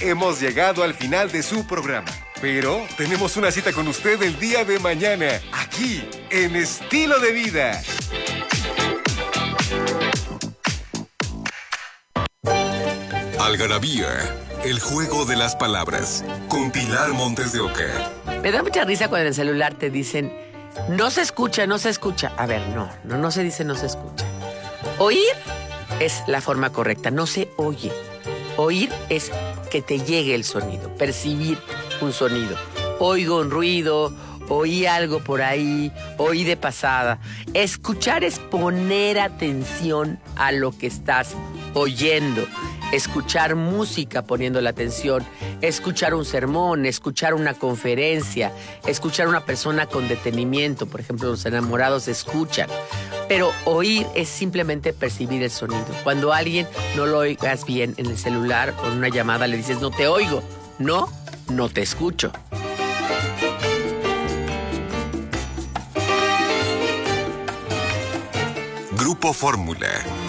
hemos llegado al final de su programa. Pero tenemos una cita con usted el día de mañana, aquí, en Estilo de Vida. Algarabía, el juego de las palabras, con Pilar Montes de Oca. Me da mucha risa cuando en el celular te dicen, no se escucha, no se escucha. A ver, no se dice no se escucha. Oír es la forma correcta, no se oye. Oír es que te llegue el sonido, percibir un sonido. Oigo un ruido, oí algo por ahí, oí de pasada. Escuchar es poner atención a lo que estás oyendo. Escuchar música poniendo la atención, escuchar un sermón, escuchar una conferencia, escuchar a una persona con detenimiento. Por ejemplo, los enamorados escuchan. Pero oír es simplemente percibir el sonido. Cuando a alguien no lo oigas bien en el celular o en una llamada le dices, no te oigo. No te escucho. Grupo Fórmula.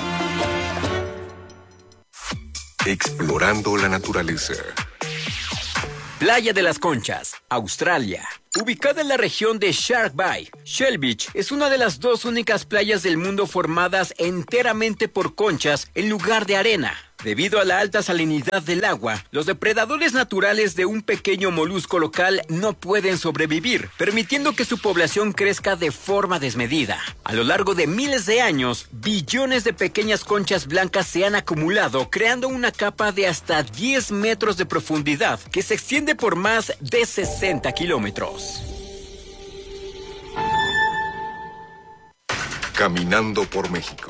Explorando la naturaleza. Playa de las Conchas, Australia. Ubicada en la región de Shark Bay, Shell Beach es una de las 2 únicas playas del mundo formadas enteramente por conchas en lugar de arena. Debido a la alta salinidad del agua, los depredadores naturales de un pequeño molusco local no pueden sobrevivir, permitiendo que su población crezca de forma desmedida. A lo largo de miles de años, billones de pequeñas conchas blancas se han acumulado, creando una capa de hasta 10 metros de profundidad que se extiende por más de 60 kilómetros. Caminando por México.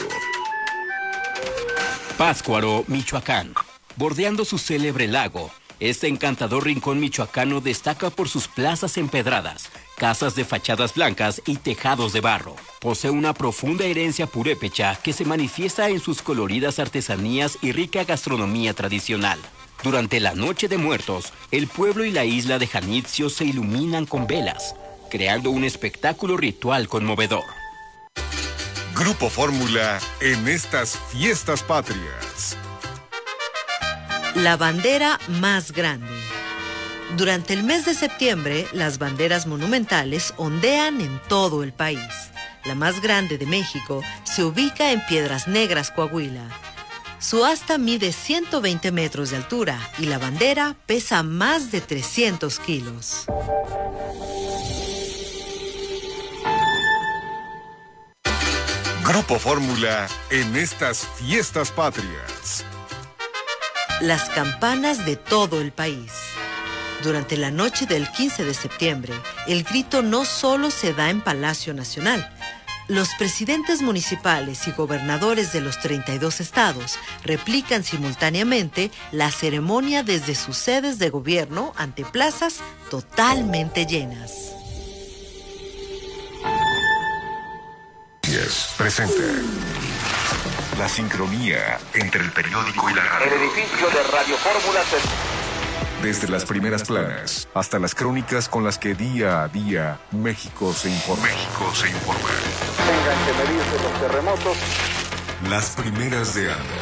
Pátzcuaro, Michoacán. Bordeando su célebre lago, este encantador rincón michoacano destaca por sus plazas empedradas, casas de fachadas blancas y tejados de barro. Posee una profunda herencia purépecha que se manifiesta en sus coloridas artesanías y rica gastronomía tradicional. Durante la Noche de Muertos, el pueblo y la isla de Janitzio se iluminan con velas, creando un espectáculo ritual conmovedor. Grupo Fórmula en estas fiestas patrias. La bandera más grande. Durante el mes de septiembre, las banderas monumentales ondean en todo el país. La más grande de México se ubica en Piedras Negras, Coahuila. Su asta mide 120 metros de altura y la bandera pesa más de 300 kilos. Grupo Fórmula en estas fiestas patrias. Las campanas de todo el país. Durante la noche del 15 de septiembre, el grito no solo se da en Palacio Nacional. Los presidentes municipales y gobernadores de los 32 estados replican simultáneamente la ceremonia desde sus sedes de gobierno ante plazas totalmente llenas. Presenta la sincronía entre el periódico y la radio. El edificio de Radio Fórmula Desde las primeras planas hasta las crónicas con las que día a día México se informa. tengan que medirse los terremotos. Las primeras de ANDA.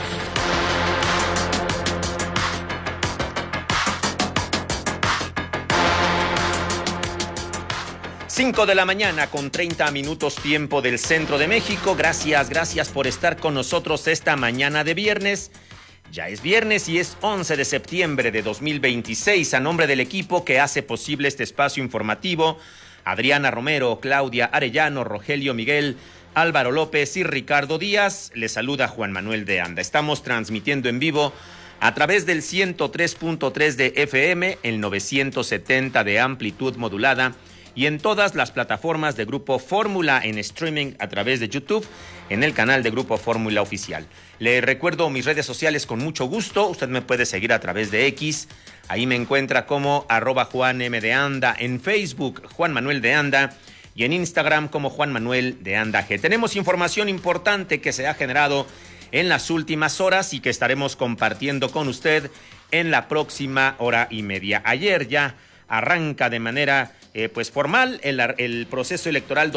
5 de la mañana con 30 minutos tiempo del centro de México. Gracias por estar con nosotros esta mañana de viernes. Ya es viernes y es 11 de septiembre de 2026. A nombre del equipo que hace posible este espacio informativo, Adriana Romero, Claudia Arellano, Rogelio Miguel, Álvaro López y Ricardo Díaz, les saluda Juan Manuel de Anda. Estamos transmitiendo en vivo a través del 103.3 de FM, el 970 de amplitud modulada y en todas las plataformas de Grupo Fórmula en streaming a través de YouTube, en el canal de Grupo Fórmula Oficial. Le recuerdo mis redes sociales con mucho gusto. Usted me puede seguir a través de X. Ahí me encuentra como @JuanM de Anda. En Facebook, Juan Manuel de Anda. Y en Instagram como Juan Manuel de Anda G. Tenemos información importante que se ha generado en las últimas horas y que estaremos compartiendo con usted en la próxima hora y media. Ayer ya arranca de manera formal el proceso electoral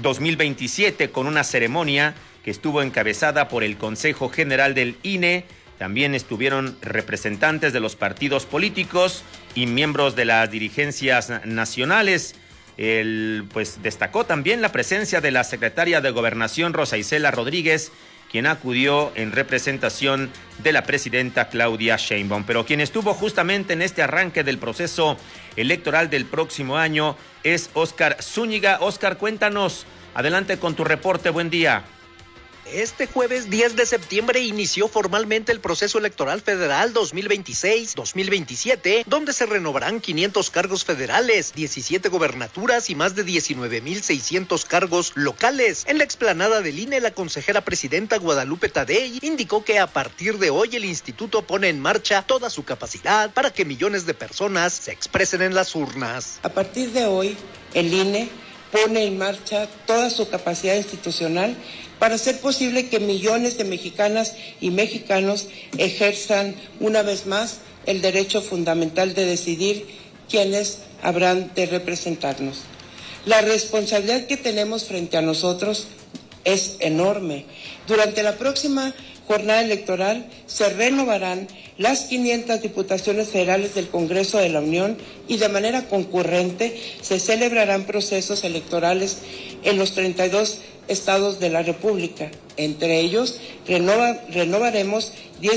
2026-2027 con una ceremonia que estuvo encabezada por el Consejo General del INE, También estuvieron representantes de los partidos políticos y miembros de las dirigencias nacionales. Pues destacó también la presencia de la secretaria de Gobernación, Rosa Isela Rodríguez, quien acudió en representación de la presidenta Claudia Sheinbaum. Pero quien estuvo justamente en este arranque del proceso electoral del próximo año es Óscar Zúñiga. Óscar, cuéntanos, adelante con tu reporte, buen día. Este jueves 10 de septiembre inició formalmente el proceso electoral federal 2026-2027, donde se renovarán 500 cargos federales, 17 gobernaturas y más de 19,600 cargos locales. En la explanada del INE, la consejera presidenta Guadalupe Tadei indicó que a partir de hoy el instituto pone en marcha toda su capacidad para que millones de personas se expresen en las urnas. A partir de hoy, el INE pone en marcha toda su capacidad institucional para hacer posible que millones de mexicanas y mexicanos ejerzan una vez más el derecho fundamental de decidir quiénes habrán de representarnos. La responsabilidad que tenemos frente a nosotros es enorme. Durante la próxima jornada electoral se renovarán las 500 diputaciones federales del Congreso de la Unión y de manera concurrente se celebrarán procesos electorales en los 32 estados de la República. Entre ellos, renovaremos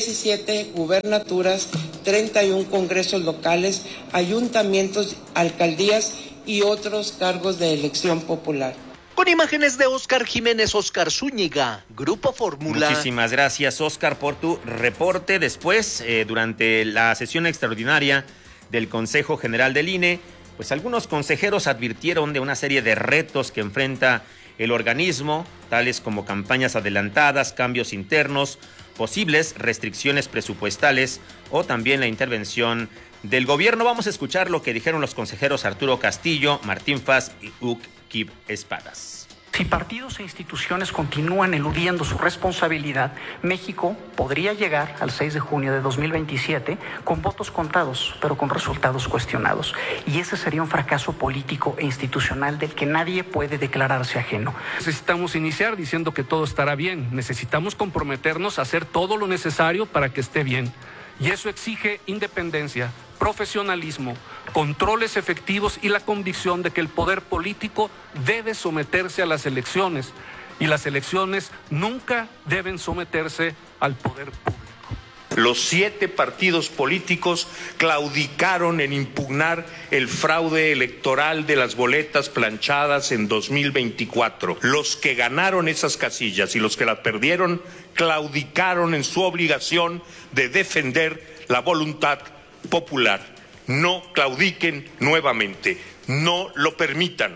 17 gubernaturas, 31 congresos locales, ayuntamientos, alcaldías y otros cargos de elección popular. Con imágenes de Óscar Jiménez, Óscar Zúñiga, Grupo Fórmula. Muchísimas gracias, Óscar, por tu reporte. Después, durante la sesión extraordinaria del Consejo General del INE, pues algunos consejeros advirtieron de una serie de retos que enfrenta el organismo, tales como campañas adelantadas, cambios internos, posibles restricciones presupuestales o también la intervención del gobierno. Vamos a escuchar lo que dijeron los consejeros Arturo Castillo, Martín Faz y Kip Espadas. Si partidos e instituciones continúan eludiendo su responsabilidad, México podría llegar al 6 de junio de 2027 con votos contados, pero con resultados cuestionados. Y ese sería un fracaso político e institucional del que nadie puede declararse ajeno. Necesitamos iniciar diciendo que todo estará bien. Necesitamos comprometernos a hacer todo lo necesario para que esté bien. Y eso exige independencia, profesionalismo, controles efectivos y la convicción de que el poder político debe someterse a las elecciones y las elecciones nunca deben someterse al poder público. Los 7 partidos políticos claudicaron en impugnar el fraude electoral de las boletas planchadas en 2024. Los que ganaron esas casillas y los que las perdieron claudicaron en su obligación de defender la voluntad popular. No claudiquen nuevamente, no lo permitan.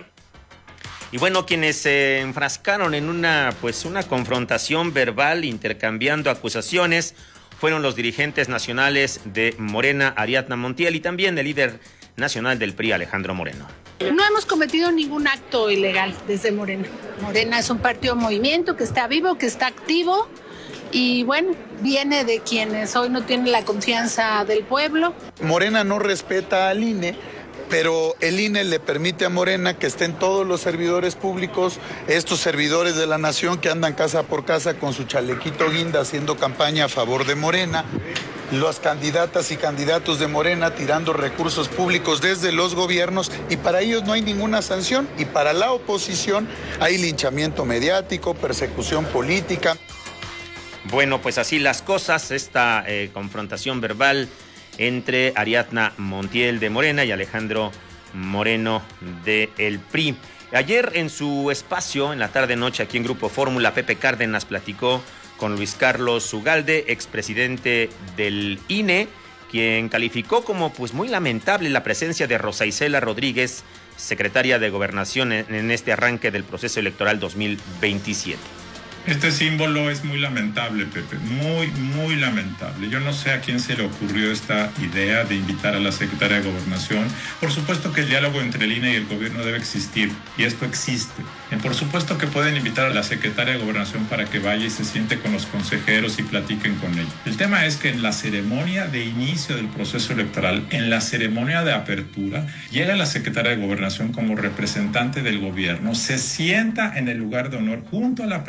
Y bueno, quienes se enfrascaron en una confrontación verbal intercambiando acusaciones fueron los dirigentes nacionales de Morena, Ariadna Montiel, y también el líder nacional del PRI, Alejandro Moreno. No hemos cometido ningún acto ilegal desde Morena. Morena es un partido movimiento que está vivo, que está activo y bueno, viene de quienes hoy no tienen la confianza del pueblo. Morena no respeta al INE, pero el INE le permite a Morena que estén todos los servidores públicos, estos servidores de la nación que andan casa por casa con su chalequito guinda haciendo campaña a favor de Morena, las candidatas y candidatos de Morena tirando recursos públicos desde los gobiernos, y para ellos no hay ninguna sanción, y para la oposición hay linchamiento mediático, persecución política. Bueno, pues así las cosas, esta confrontación verbal entre Ariadna Montiel de Morena y Alejandro Moreno de el PRI. Ayer en su espacio, en la tarde-noche aquí en Grupo Fórmula, Pepe Cárdenas platicó con Luis Carlos Ugalde, expresidente del INE, quien calificó como muy lamentable la presencia de Rosa Isela Rodríguez, secretaria de Gobernación, en este arranque del proceso electoral 2027. Este símbolo es muy lamentable, Pepe, muy, muy lamentable. Yo no sé a quién se le ocurrió esta idea de invitar a la secretaria de Gobernación. Por supuesto que el diálogo entre el INE y el gobierno debe existir, y esto existe. Por supuesto que pueden invitar a la secretaria de Gobernación para que vaya y se siente con los consejeros y platiquen con ella. El tema es que en la ceremonia de inicio del proceso electoral, en la ceremonia de apertura, llega la secretaria de Gobernación como representante del gobierno, se sienta en el lugar de honor junto a la presidenta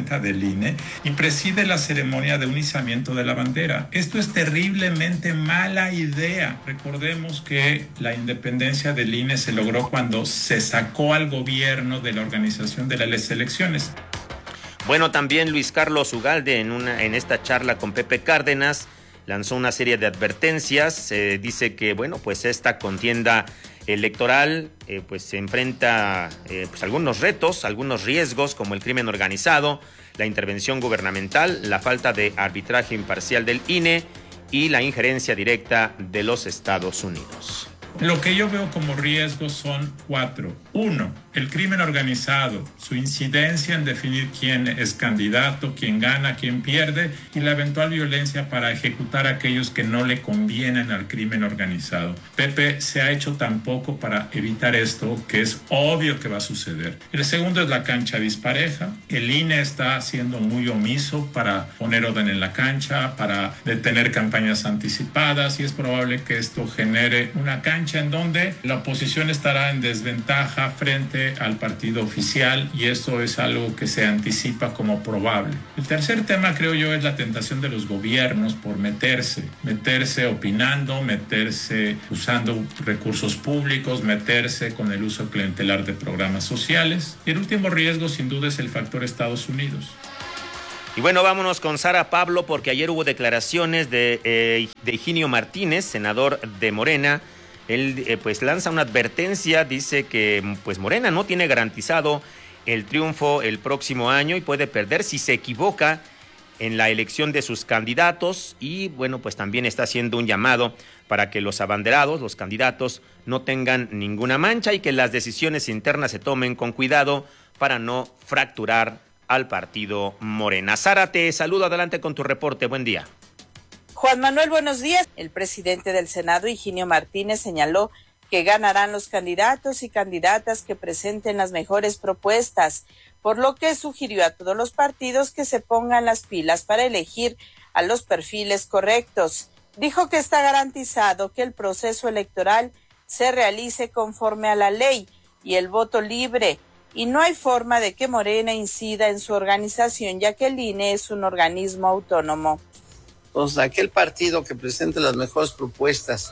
presidenta del INE y preside la ceremonia de un izamiento de la bandera. Esto es terriblemente mala idea. Recordemos que la independencia del INE se logró cuando se sacó al gobierno de la organización de las elecciones. Bueno, también Luis Carlos Ugalde en esta charla con Pepe Cárdenas lanzó una serie de advertencias. Dice que, bueno, pues esta contienda electoral pues se enfrenta pues algunos retos, algunos riesgos, como el crimen organizado, la intervención gubernamental, la falta de arbitraje imparcial del INE y la injerencia directa de los Estados Unidos. Lo que yo veo como riesgos son 4. 1, el crimen organizado, su incidencia en definir quién es candidato, quién gana, quién pierde, y la eventual violencia para ejecutar a aquellos que no le convienen al crimen organizado. Pepe se ha hecho tan poco para evitar esto, que es obvio que va a suceder. El segundo es la cancha dispareja. El INE está siendo muy omiso para poner orden en la cancha, para detener campañas anticipadas, y es probable que esto genere una cancha en donde la oposición estará en desventaja frente al partido oficial, y eso es algo que se anticipa como probable. El tercer tema, creo yo, es la tentación de los gobiernos por meterse opinando, meterse usando recursos públicos, meterse con el uso clientelar de programas sociales. Y el último riesgo, sin duda, es el factor Estados Unidos. Y bueno, vámonos con Sara Pablo, porque ayer hubo declaraciones de Higinio Martínez, senador de Morena. Él pues lanza una advertencia, dice que pues Morena no tiene garantizado el triunfo el próximo año y puede perder si se equivoca en la elección de sus candidatos, y bueno, pues también está haciendo un llamado para que los abanderados, los candidatos, no tengan ninguna mancha y que las decisiones internas se tomen con cuidado para no fracturar al partido Morena. Sara, te saludo, adelante con tu reporte, buen día. Juan Manuel, buenos días. El presidente del Senado, Higinio Martínez, señaló que ganarán los candidatos y candidatas que presenten las mejores propuestas, por lo que sugirió a todos los partidos que se pongan las pilas para elegir a los perfiles correctos. Dijo que está garantizado que el proceso electoral se realice conforme a la ley y el voto libre, y no hay forma de que Morena incida en su organización, ya que el INE es un organismo autónomo. Entonces, aquel partido que presente las mejores propuestas,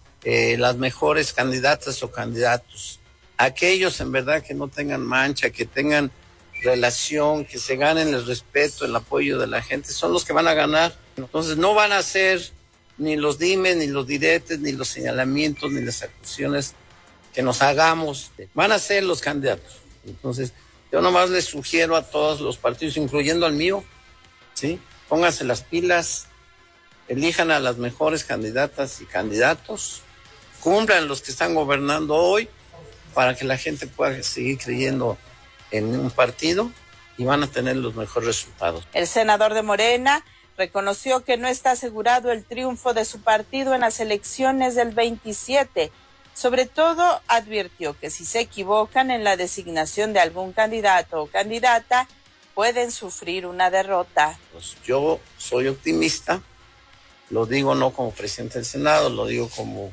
las mejores candidatas o candidatos, aquellos en verdad que no tengan mancha, que tengan relación, que se ganen el respeto, el apoyo de la gente, son los que van a ganar. Entonces, no van a ser ni los dimes, ni los diretes, ni los señalamientos, ni las acusaciones que nos hagamos. Van a ser los candidatos. Entonces, yo nomás les sugiero a todos los partidos, incluyendo al mío, ¿sí? Pónganse las pilas, elijan a las mejores candidatas y candidatos, cumplan los que están gobernando hoy para que la gente pueda seguir creyendo en un partido y van a tener los mejores resultados. El senador de Morena reconoció que no está asegurado el triunfo de su partido en las elecciones del 27. Sobre todo, advirtió que si se equivocan en la designación de algún candidato o candidata, pueden sufrir una derrota. Pues yo soy optimista. Lo digo no como presidente del Senado, lo digo como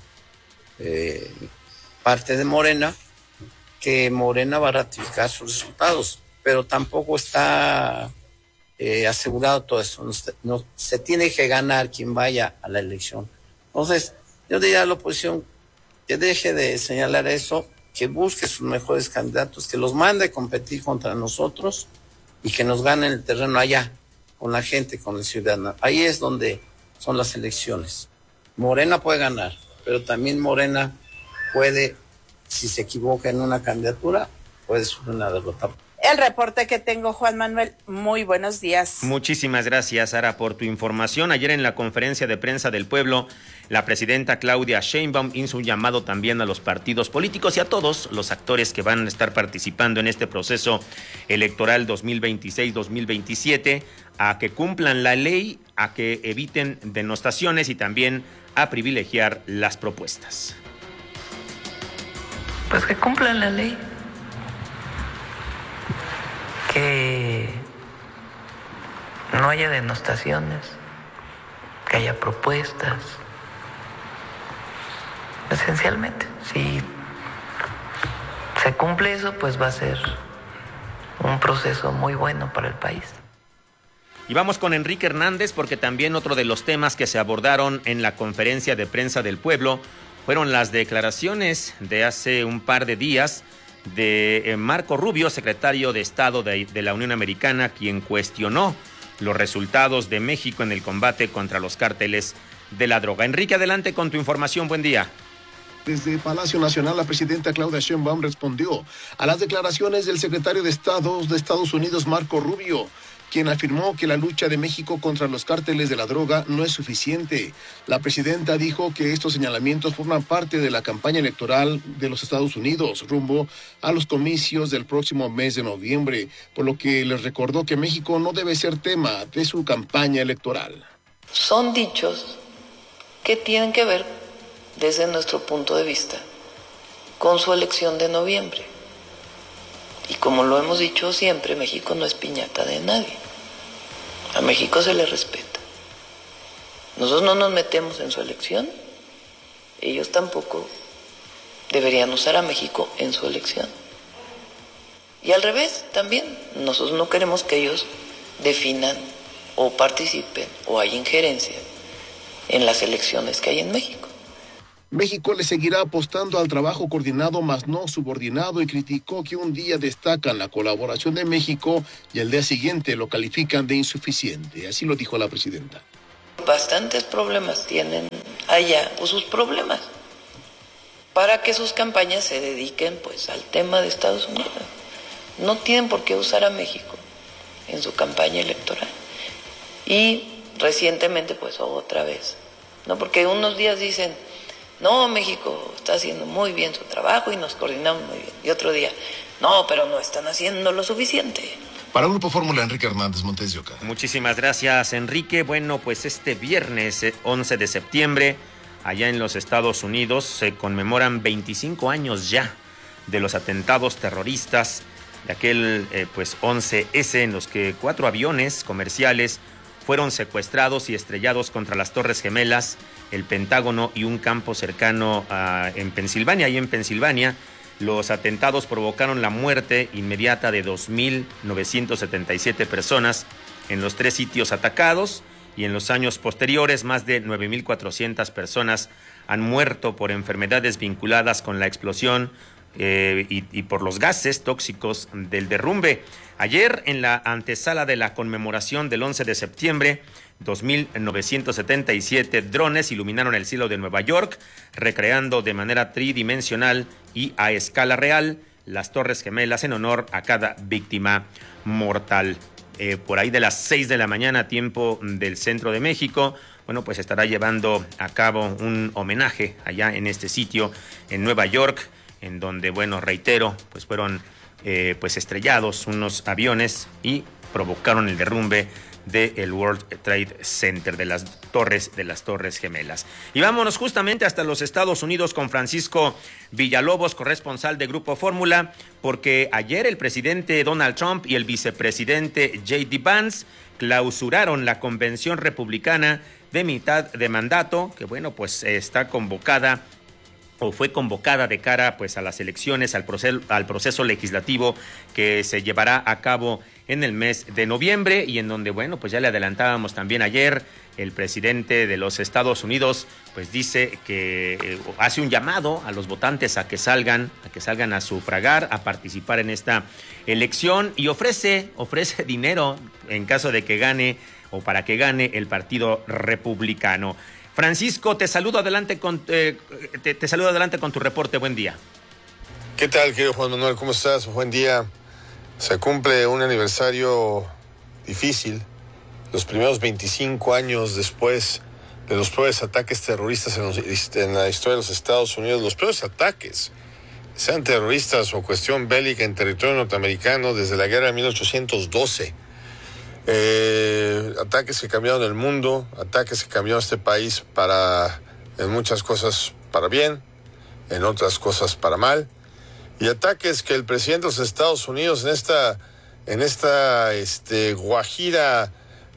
parte de Morena, que Morena va a ratificar sus resultados, pero tampoco está asegurado todo eso. No, se tiene que ganar quien vaya a la elección. Entonces, yo diría a la oposición que deje de señalar eso, que busque sus mejores candidatos, que los mande a competir contra nosotros y que nos ganen el terreno allá, con la gente, con el ciudadano. Ahí es donde son las elecciones. Morena puede ganar, pero también Morena puede, si se equivoca en una candidatura, puede sufrir una derrota. El reporte que tengo, Juan Manuel. Muy buenos días. Muchísimas gracias, Sara, por tu información. Ayer en la conferencia de prensa del pueblo, la presidenta Claudia Sheinbaum hizo un llamado también a los partidos políticos y a todos los actores que van a estar participando en este proceso electoral 2026-2027 a que cumplan la ley, a que eviten denostaciones y también a privilegiar las propuestas. Pues que cumplan la ley. Que no haya denostaciones, que haya propuestas. Esencialmente, si se cumple eso, pues va a ser un proceso muy bueno para el país. Y vamos con Enrique Hernández, porque también otro de los temas que se abordaron en la conferencia de prensa del pueblo fueron las declaraciones de hace un par de días de Marco Rubio, secretario de Estado de la Unión Americana, quien cuestionó los resultados de México en el combate contra los cárteles de la droga. Enrique, adelante con tu información. Buen día. Desde Palacio Nacional, la presidenta Claudia Sheinbaum respondió a las declaraciones del secretario de Estado de Estados Unidos, Marco Rubio, quien afirmó que la lucha de México contra los cárteles de la droga no es suficiente. La presidenta dijo que estos señalamientos forman parte de la campaña electoral de los Estados Unidos rumbo a los comicios del próximo mes de noviembre, por lo que les recordó que México no debe ser tema de su campaña electoral. Son dichos que tienen que ver, desde nuestro punto de vista, con su elección de noviembre. Y como lo hemos dicho siempre, México no es piñata de nadie. A México se le respeta. Nosotros no nos metemos en su elección. Ellos tampoco deberían usar a México en su elección. Y al revés, también. Nosotros no queremos que ellos definan o participen o haya injerencia en las elecciones que hay en México. México le seguirá apostando al trabajo coordinado más no subordinado y criticó que un día destacan la colaboración de México y el día siguiente lo califican de insuficiente. Así lo dijo la presidenta. Bastantes problemas tienen allá, o sus problemas, para que sus campañas se dediquen pues al tema de Estados Unidos. No tienen por qué usar a México en su campaña electoral. Y recientemente pues otra vez, ¿no? Porque unos días dicen, no, México está haciendo muy bien su trabajo y nos coordinamos muy bien. Y otro día, no, pero no están haciendo lo suficiente. Para Grupo Fórmula, Enrique Hernández, Montes de Oca. Muchísimas gracias, Enrique. Bueno, pues este viernes 11 de septiembre, allá en los Estados Unidos, se conmemoran 25 años ya de los atentados terroristas de aquel 11S, en los que 4 aviones comerciales fueron secuestrados y estrellados contra las Torres Gemelas, el Pentágono y un campo cercano en Pensilvania. Ahí en Pensilvania, los atentados provocaron la muerte inmediata de 2.977 personas en los 3 sitios atacados, y en los años posteriores más de 9.400 personas han muerto por enfermedades vinculadas con la explosión y por los gases tóxicos del derrumbe. Ayer, en la antesala de la conmemoración del 11 de septiembre, 2.977 drones iluminaron el cielo de Nueva York, recreando de manera tridimensional y a escala real las Torres Gemelas en honor a cada víctima mortal. Por ahí de las 6 de la mañana, tiempo del centro de México, bueno, pues estará llevando a cabo un homenaje allá en este sitio en Nueva York, en donde, bueno, reitero, pues fueron estrellados unos aviones y provocaron el derrumbe del World Trade Center, de las Torres Gemelas. Y vámonos justamente hasta los Estados Unidos con Francisco Villalobos, corresponsal de Grupo Fórmula, porque ayer el presidente Donald Trump y el vicepresidente J.D. Vance clausuraron la convención republicana de mitad de mandato, que bueno, pues está convocada o fue convocada de cara pues a las elecciones, al proceso legislativo que se llevará a cabo en el mes de noviembre, y en donde, bueno, pues ya le adelantábamos también ayer, el presidente de los Estados Unidos pues dice que hace un llamado a los votantes a que salgan a sufragar, a participar en esta elección, y ofrece dinero en caso de que gane o para que gane el Partido Republicano. Francisco, te saludo adelante con tu reporte. Buen día. ¿Qué tal, querido Juan Manuel? ¿Cómo estás? Buen día. Se cumple un aniversario difícil, los primeros 25 años después de los peores ataques terroristas en la historia de los Estados Unidos, los peores ataques, sean terroristas o cuestión bélica en territorio norteamericano desde la guerra de 1812. Ataques que cambiaron el mundo, ataques que cambiaron este país en muchas cosas para bien, en otras cosas para mal, y ataques que el presidente de los Estados Unidos en esta guajira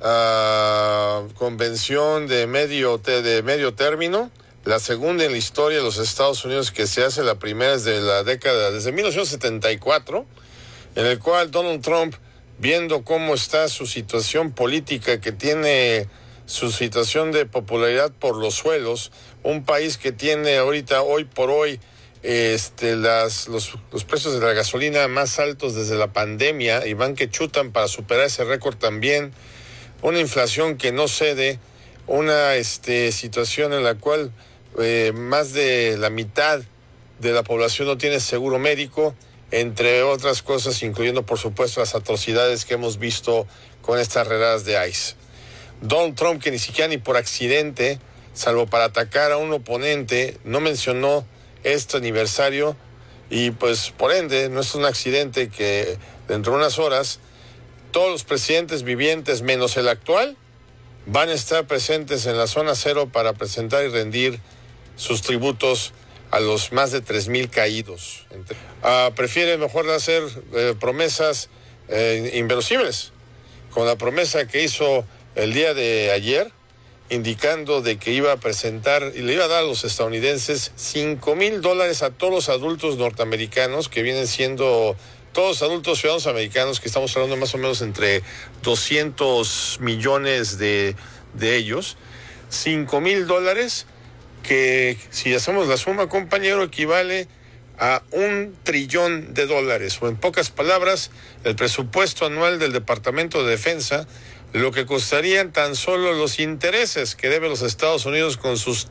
convención de medio término, la segunda en la historia de los Estados Unidos que se hace, la primera desde 1974, en el cual Donald Trump viendo cómo está su situación política, que tiene su situación de popularidad por los suelos, un país que tiene ahorita, hoy por hoy, los precios de la gasolina más altos desde la pandemia, y van que chutan para superar ese récord también, una inflación que no cede, una situación en la cual más de la mitad de la población no tiene seguro médico, entre otras cosas, incluyendo por supuesto las atrocidades que hemos visto con estas redadas de ICE. Donald Trump, que ni siquiera ni por accidente, salvo para atacar a un oponente, no mencionó este aniversario, y pues por ende no es un accidente que dentro de unas horas todos los presidentes vivientes menos el actual van a estar presentes en la zona cero para presentar y rendir sus tributos a los más de 3,000 caídos. Prefiere mejor hacer promesas inverosímiles, con la promesa que hizo el día de ayer, indicando de que iba a presentar y le iba a dar a los estadounidenses $5,000 a todos los adultos norteamericanos, que vienen siendo todos los adultos ciudadanos americanos, que estamos hablando más o menos entre 200 millones de ellos. $5,000 que, si hacemos la suma, compañero, equivale a $1 trillón, o en pocas palabras, el presupuesto anual del Departamento de Defensa, lo que costarían tan solo los intereses que deben los Estados Unidos con sus